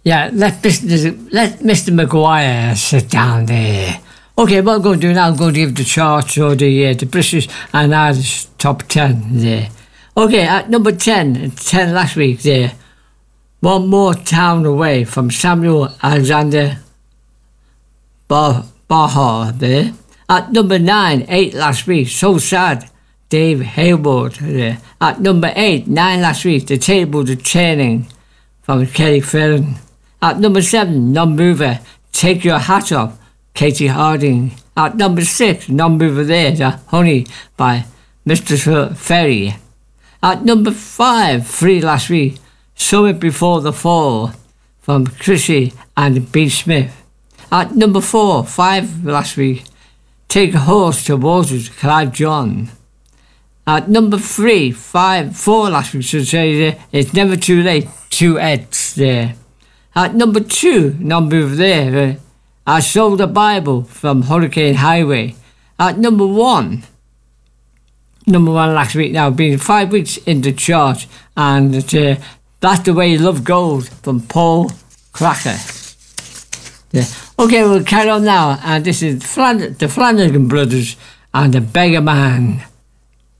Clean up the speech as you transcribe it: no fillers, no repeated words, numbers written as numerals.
Yeah, let Mr. Maguire sit down there. Okay, what I'm going to do now, I'm going to give the charts or the British and Irish top 10 there. Okay, at number 10 last week there. One More Town Away from Samuel Alexander Baha there. At number 9, 8 last week, So Sad, Dave Hayward there. At number 8, 9 last week, The Table to Turning from Kelly Ferrin. At number 7, Non-Mover, Take Your Hat Off, Katie Harding. At number 6, Non-Mover there, The Honey by Mr. Ferry. At number 5, 3 last week, Summer Before the Fall from Chrissy and B. Smith. At number 4, 5 last week, Take a Horse to Water, Clive John. At number 3, 4 last week, should say, It's Never Too Late, 2 Eds there. At number 2, Non-Mover there, I Sold the Bible from Hurricane Highway. At number 1 last week now, being 5 weeks in the chart, and That's the Way Love Goes from Paul Cracker. Yeah. Okay, we'll carry on now, and this is the Flanagan Brothers and the Beggar Man.